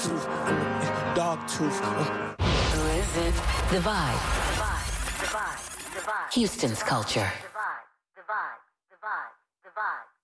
tooth, dog tooth. Who is it? The Vibe. Houston's culture. The Vibe.